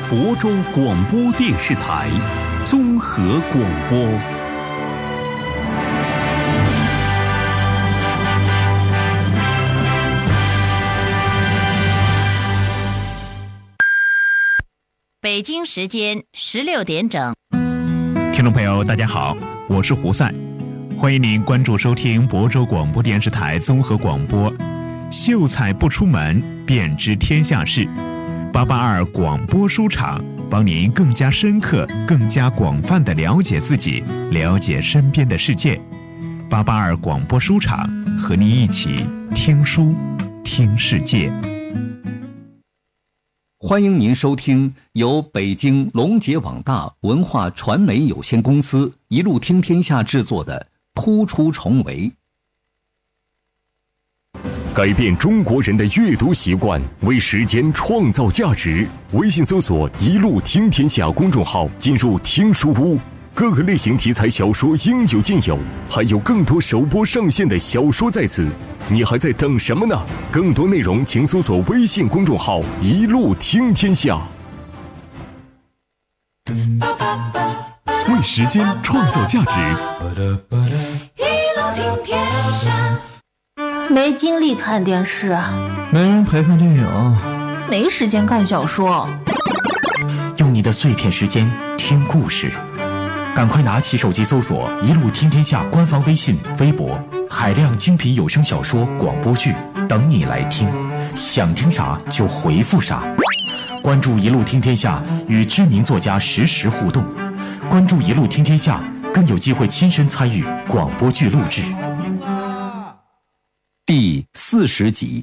亳州广播电视台综合广播。 北京时间16点整。 听众朋友大家好，我是胡赛，欢迎您关注收听亳州广播电视台综合广播。秀才不出门，便知天下事。882广播书场帮您更加深刻、更加广泛地了解自己，了解身边的世界。882广播书场和您一起听书、听世界。 欢迎您收听由北京龙杰网大文化传媒有限公司一路听天下制作的《突出重围》。 改变中国人的阅读习惯，为时间创造价值。微信搜索“一路听天下”公众号，进入听书屋，各个类型题材小说应有尽有，还有更多首播上线的小说在此。你还在等什么呢？更多内容请搜索微信公众号“一路听天下”。为时间创造价值， 一路听天下。 没精力看电视， 没人陪看电影， 没时间看小说， 用你的碎片时间听故事。赶快拿起手机搜索“一路听天下”官方微信、微博，海量精品有声小说、广播剧等你来听，想听啥就回复啥。关注“一路听天下”，与知名作家实时互动。关注“一路听天下”，更有机会亲身参与广播剧录制。 第40集，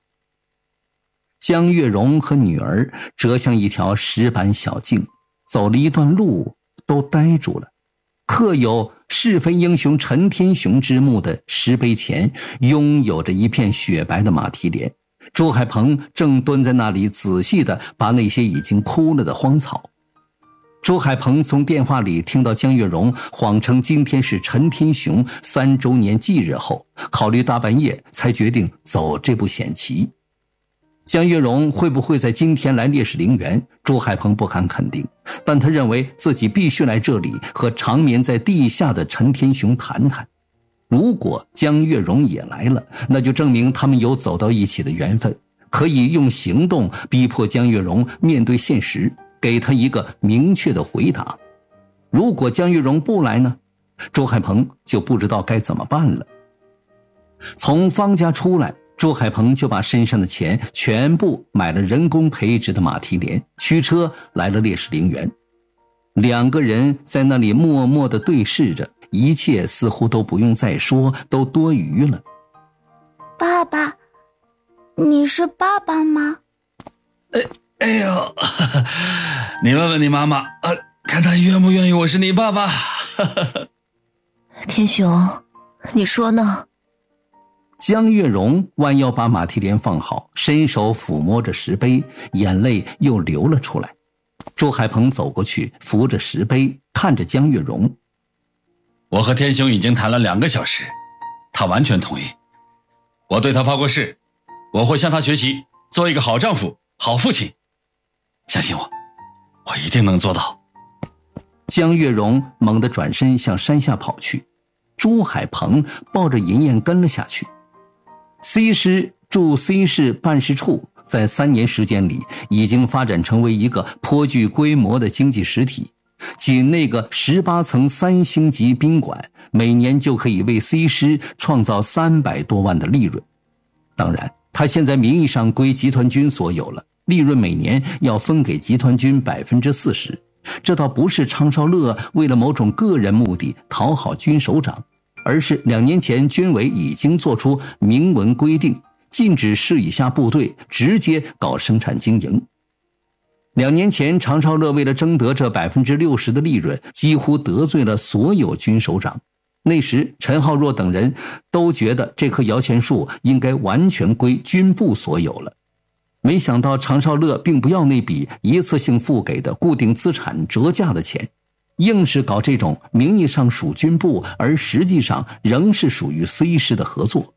江月蓉和女儿折向一条石板小径，走了一段路都呆住了。刻有是非英雄陈天雄之墓的石碑前，拥有着一片雪白的马蹄莲。朱海鹏正蹲在那里仔细地拔那些已经枯了的荒草。朱海鹏从电话里听到江月蓉谎称今天是陈天雄3周年忌日后，考虑大半夜才决定走这步险棋。江月蓉会不会在今天来烈士陵园，朱海鹏不敢肯定，但他认为自己必须来这里和长眠在地下的陈天雄谈谈。如果江月蓉也来了，那就证明他们有走到一起的缘分，可以用行动逼迫江月蓉面对现实，给他一个明确的回答。如果江月蓉不来呢，朱海鹏就不知道该怎么办了。从方家出来，朱海鹏就把身上的钱全部买了人工培植的马蹄莲，驱车来了烈士陵园。两个人在那里默默地对视着，一切似乎都不用再说，都多余了。 爸爸，你是爸爸吗？ 哎呦，你问问你妈妈，看她愿不愿意我是你爸爸。 天雄，你说呢？ 江月蓉弯腰把马蹄莲放好，伸手抚摸着石碑，眼泪又流了出来。朱海鹏走过去，扶着石碑，看着江月蓉。 我和天雄已经谈了2个小时，他完全同意。我对他发过誓，我会向他学习，做一个好丈夫、好父亲。相信我，我一定能做到。 江月蓉猛地转身向山下跑去，朱海鹏抱着莹莹跟了下去。C 师驻 C 市办事处在3年时间里已经发展成为一个颇具规模的经济实体，仅那个18层3星级宾馆每年就可以为 C 师创造300多万的利润。当然，他现在名义上归集团军所有了，利润每年要分给集团军40%，这倒不是昌绍乐为了某种个人目的讨好军首长，而是2年前军委已经做出明文规定，禁止市以下部队直接搞生产经营。2年前昌绍乐为了争得这60%的利润，几乎得罪了所有军首长。那时陈浩若等人都觉得这棵摇钱树应该完全归军部所有了。没想到昌绍乐并不要那笔一次性付给的固定资产折价的钱，硬是搞这种名义上属军部而实际上仍是属于 C 师的合作。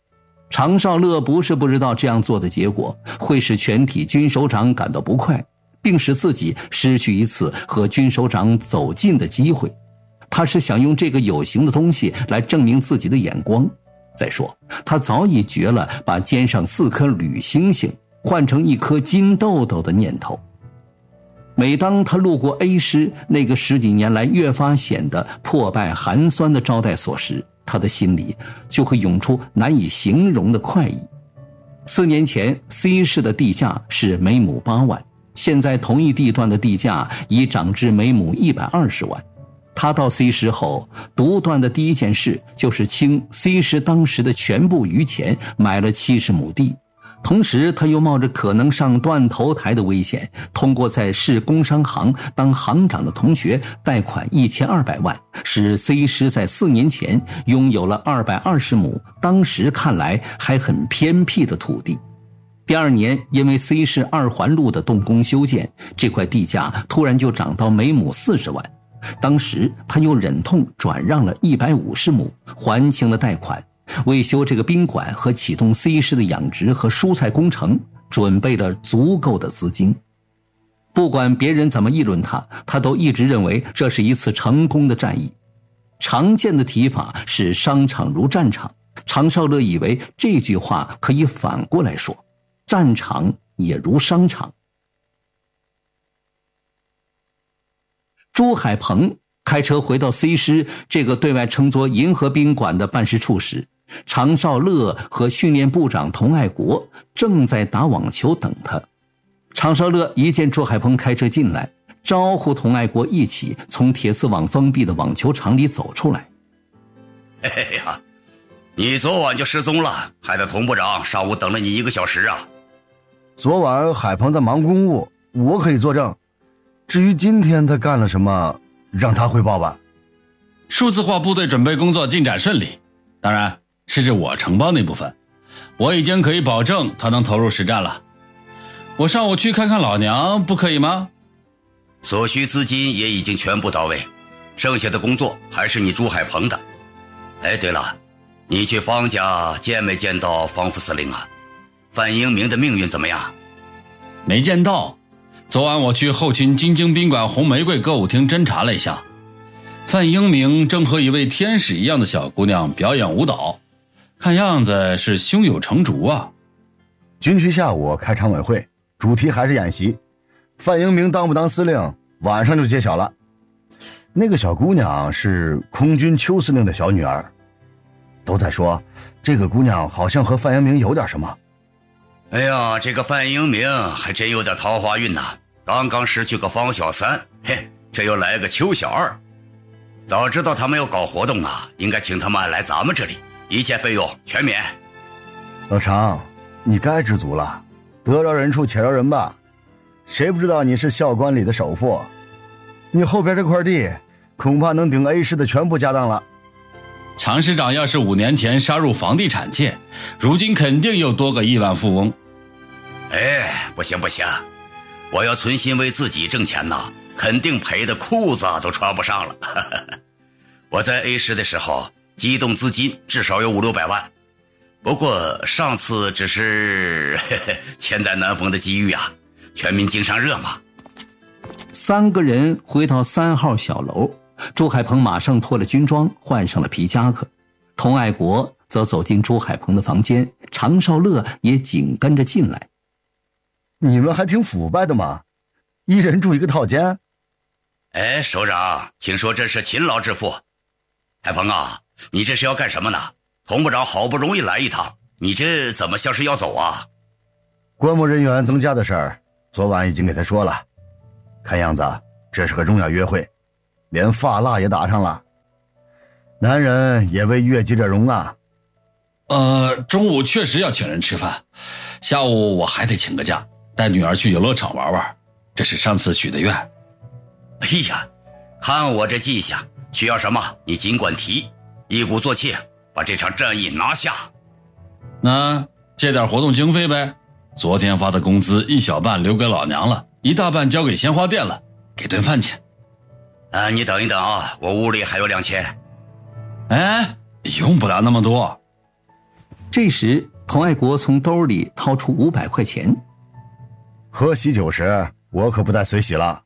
常绍乐不是不知道这样做的结果会使全体军首长感到不快， 并使自己失去一次和军首长走近的机会。他是想用这个有形的东西来证明自己的眼光。再说，他早已绝了把肩上4颗铝星星换成1颗金豆豆的念头。每当他路过 A 师那个10几年来越发显得破败寒酸的招待所时，他的心里就会涌出难以形容的快意。4年前 C 市的地价是每亩8万，现在同一地段的地价已涨至每亩120万。他到 C 市后，独断的第一件事就是倾 C 市当时的全部余钱买了70亩地。同时他又冒着可能上断头台的危险，通过在市工商行当行长的同学贷款1200万，使 C 市在4年前拥有了220亩当时看来还很偏僻的土地。第2年，因为 C 市2环路的动工修建，这块地价突然就涨到每亩40万。当时他又忍痛转让了150亩，还清了贷款，为修这个宾馆和启动 C 市的养殖和蔬菜工程准备了足够的资金。不管别人怎么议论他都一直认为这是一次成功的战役。常见的提法是商场如战场，常少乐以为这句话可以反过来说，战场也如商场。朱海鹏开车回到 C 师这个对外称作银河宾馆的办事处时，常少乐和训练部长童爱国正在打网球等他。常少乐一见朱海鹏开车进来，招呼童爱国一起从铁丝网封闭的网球场里走出来。 哎呀，你昨晚就失踪了，害得童部长上午等了你1个小时啊。 昨晚海鹏在忙公务，我可以作证。至于今天他干了什么，让他汇报吧。 数字化部队准备工作进展顺利，当然是指我承包那部分，我已经可以保证他能投入实战了。我上午去看看老娘，不可以吗？ 所需资金也已经全部到位，剩下的工作还是你朱海鹏的。哎，对了，你去方家见没见到方副司令啊？范英明的命运怎么样？ 没见到。昨晚我去后勤京津宾馆红玫瑰歌舞厅侦查了一下，范英明正和一位天使一样的小姑娘表演舞蹈，看样子是胸有成竹啊。 军区下午开常委会，主题还是演习，范英明当不当司令晚上就揭晓了。那个小姑娘是空军邱司令的小女儿，都在说这个姑娘好像和范英明有点什么。 哎呀，这个范英明还真有点桃花运呐，刚刚失去个方小三，嘿，这又来个邱小二。早知道他们要搞活动啊，应该请他们来咱们这里，一切费用全免。 老常，你该知足了，得饶人处且饶人吧。谁不知道你是校官里的首富，你后边这块地恐怕能顶 A 市的全部家当了。 常市长要是5年前杀入房地产界，如今肯定又多个亿万富翁。 哎，不行不行，我要存心为自己挣钱呐，肯定赔的裤子都穿不上了。我在 A 市的时候，机动资金至少有500-600万，不过上次只是千载难逢的机遇啊，全民经商热嘛。 3个人回到3号小楼，朱海鹏马上脱了军装，换上了皮夹克。童爱国则走进朱海鹏的房间，常少乐也紧跟着进来。 你们还挺腐败的嘛，一人住一个套间。 哎，首长，听说这是勤劳致富。海鹏啊，你这是要干什么呢？童部长好不容易来一趟，你这怎么像是要走啊？ 官务人员增加的事儿，昨晚已经给他说了。看样子这是个重要约会，连发蜡也打上了。男人也为悦己者容啊。 中午确实要请人吃饭，下午我还得请个假，带女儿去游乐场玩玩，这是上次许的愿。 哎呀，看我这迹象，需要什么你尽管提，一鼓作气把这场战役拿下。 那借点活动经费呗，昨天发的工资一小半留给老娘了，一大半交给鲜花店了，给顿饭钱。 你等一等啊，我屋里还有2000。 哎，用不了那么多。 这时童爱国从兜里掏出500块钱。 喝喜酒时我可不带随喜了。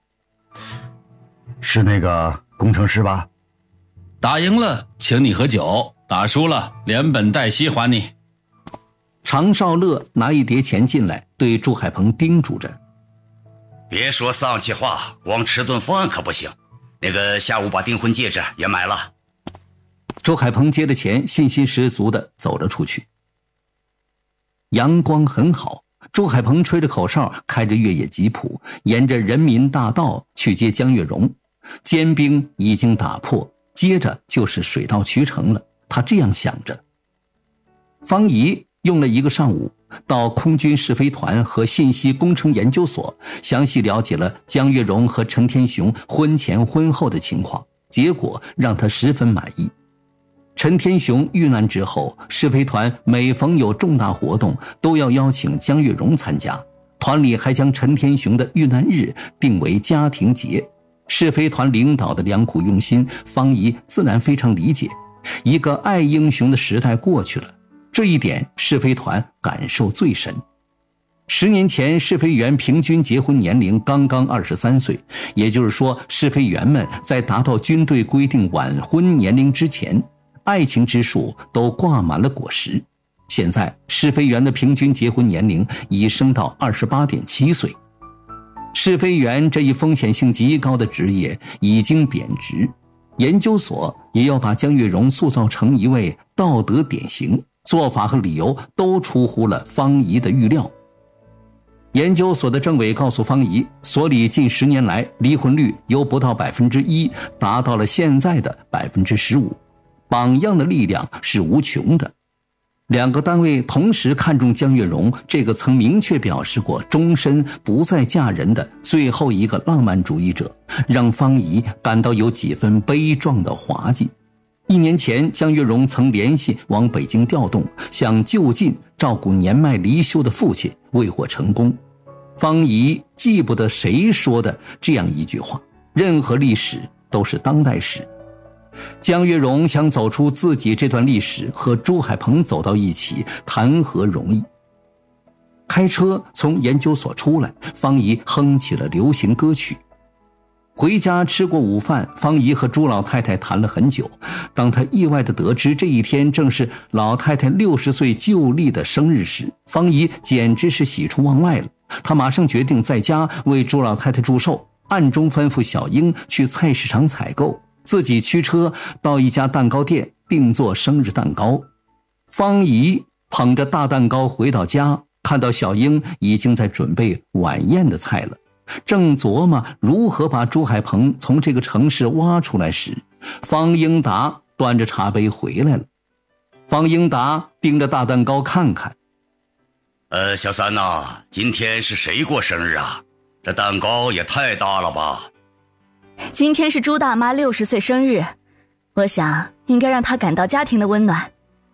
是那个工程师吧？ 打赢了请你喝酒，打输了连本带息还你。 常少乐拿一叠钱进来，对朱海鹏叮嘱着： 别说丧气话，光吃顿饭可不行，那个下午把订婚戒指也买了。 朱海鹏接了钱，信心十足地走了出去。阳光很好，朱海鹏吹着口哨，开着越野吉普，沿着人民大道去接江月荣。坚冰已经打破，接着就是水到渠成了，他这样想着。方怡用了一个上午，到空军试飞团和信息工程研究所详细了解了江月荣和陈天雄婚前婚后的情况，结果让他十分满意。陈天雄遇难之后，试飞团每逢有重大活动都要邀请江月荣参加，团里还将陈天雄的遇难日定为家庭节。试飞团领导的良苦用心，方怡自然非常理解。一个爱英雄的时代过去了，这一点试飞团感受最深。10年前，试飞员平均结婚年龄刚刚23岁，也就是说，试飞员们在达到军队规定晚婚年龄之前，爱情之树都挂满了果实。现在，试飞员的平均结婚年龄已升到28.7岁。试飞员这一风险性极高的职业已经贬值，研究所也要把江月荣塑造成一位道德典型，做法和理由都出乎了方怡的预料。研究所的政委告诉方怡，所里近10年来离婚率由不到1%达到了现在的15%，榜样的力量是无穷的。2个单位同时看中江月荣这个曾明确表示过终身不再嫁人的最后一个浪漫主义者，让方怡感到有几分悲壮的滑稽。1年前，江月荣曾联系往北京调动，想就近照顾年迈离休的父亲，未获成功。方怡记不得谁说的这样一句话：任何历史都是当代史。江月荣想走出自己这段历史，和朱海鹏走到一起，谈何容易。开车从研究所出来，方怡哼起了流行歌曲。回家吃过午饭，方怡和朱老太太谈了很久。当她意外地得知这一天正是老太太60岁旧历的生日时，方怡简直是喜出望外了。她马上决定在家为朱老太太祝寿，暗中吩咐小英去菜市场采购，自己驱车到一家蛋糕店定做生日蛋糕。方怡捧着大蛋糕回到家，看到小英已经在准备晚宴的菜了，正琢磨如何把朱海鹏从这个城市挖出来时，方英达端着茶杯回来了。方英达盯着大蛋糕看看， 小三呐，今天是谁过生日啊？这蛋糕也太大了吧。 今天是朱大妈60岁生日，我想应该让她感到家庭的温暖。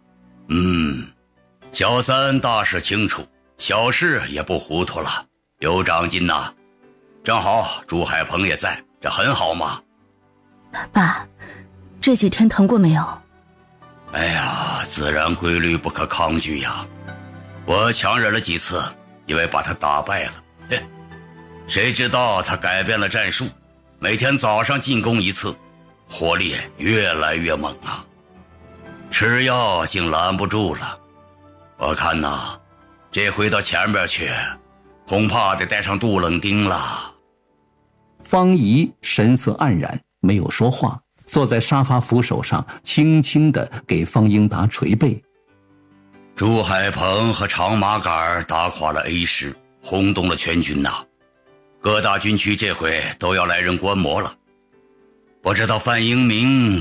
小三大事清楚，小事也不糊涂了，有长进呐。正好朱海鹏也在，这很好嘛。 爸，这几天疼过没有？ 哎呀，自然规律不可抗拒呀。我强忍了几次，因为把他打败了。谁知道他改变了战术，每天早上进攻一次，火力越来越猛啊。吃药竟拦不住了。我看呐，这回到前边去，恐怕得带上杜冷丁了。 方怡神色黯然，没有说话，坐在沙发扶手上，轻轻地给方英达捶背。 朱海鹏和长马杆打垮了 A 师，轰动了全军呐。各大军区这回都要来人观摩了。不知道范英明